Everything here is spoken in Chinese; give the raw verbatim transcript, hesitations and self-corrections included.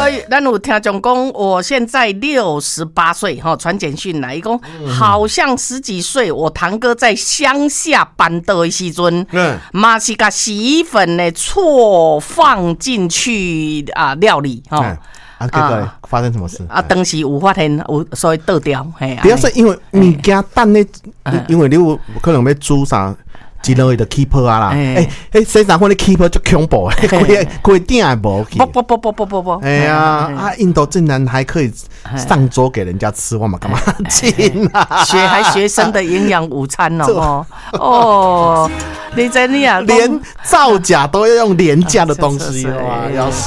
所以咱有听众讲，我现在六十八岁哈，传简讯来讲，好像十几岁，我堂哥在乡下办的时阵，嗯，嘛是把洗衣粉呢错放进去啊料理哈。嗯啊，结果发生什么事？ 啊，当时有发现有，所以倒掉。 不要说因为物件等咧，因为你有可能要煮啥，一落去就起泡啊啦。哎哎，洗衫粉的起泡就恐怖，开开顶也无去。 不不不不不不不。 哎呀，啊，印度竟然还可以上桌给人家吃，我嘛干嘛进啊？ 学还学生的营养午餐哦。哦，你在你啊， 连造假都要用廉价的东西哇，要死！